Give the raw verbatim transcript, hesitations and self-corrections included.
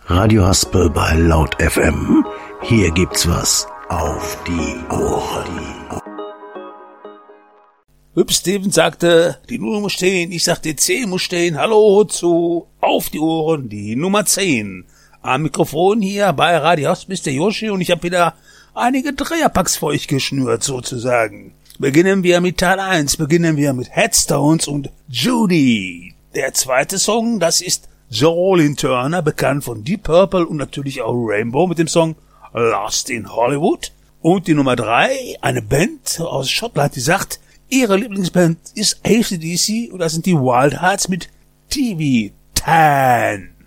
Radio Haspel bei Laut F M. Hier gibt's was auf die Ohren. Hüb Steven sagte, die Null muss stehen, ich sagte, die zehn muss stehen. Hallo zu Auf die Ohren, die Nummer zehn. Am Mikrofon hier bei Radio Haspel ist der Yoshi und ich habe wieder einige Dreierpacks für euch geschnürt, sozusagen. Beginnen wir mit Teil eins, beginnen wir mit Headstones und Judy. Der zweite Song, das ist Jolene Turner, bekannt von Deep Purple und natürlich auch Rainbow mit dem Song Lost in Hollywood. Und die Nummer drei, eine Band aus Schottland, die sagt, ihre Lieblingsband ist A C D C und das sind die Wild Hearts mit T V Tan.